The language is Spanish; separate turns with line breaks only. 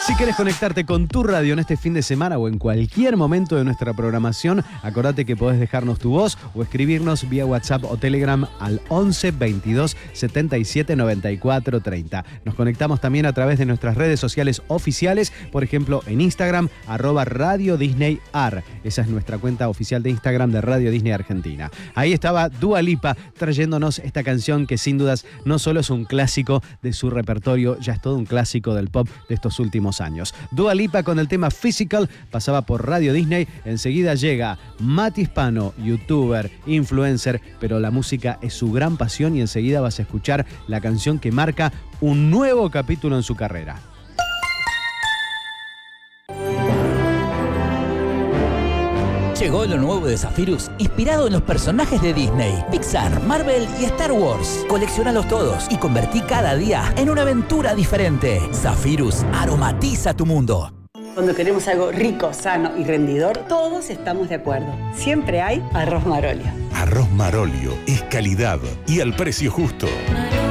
Si querés conectarte con tu radio en este fin de semana o en cualquier momento de nuestra programación, acordate que podés dejarnos tu voz o escribirnos vía WhatsApp o Telegram al 11 22 77 94 30. Nos conectamos también a través de nuestras redes sociales oficiales, por ejemplo en Instagram, @Radio Disney Ar. Esa es nuestra cuenta oficial de Instagram de Radio Disney Argentina. Ahí estaba Dua Lipa trayéndonos esta canción que sin dudas no solo es un clásico de su repertorio, ya es todo un clásico del pop de estos últimos años. Dua Lipa con el tema Physical pasaba por Radio Disney. Enseguida llega Mati Hispano, youtuber, influencer, pero la música es su gran pasión y enseguida vas a escuchar la canción que marca un nuevo capítulo en su carrera.
Llegó lo nuevo de Zephyrus, inspirado en los personajes de Disney, Pixar, Marvel y Star Wars. Colecciónalos todos y convertí cada día en una aventura diferente. Zephyrus aromatiza tu mundo.
Cuando queremos algo rico, sano y rendidor, todos estamos de acuerdo. Siempre hay arroz Marolio.
Arroz Marolio es calidad y al precio justo.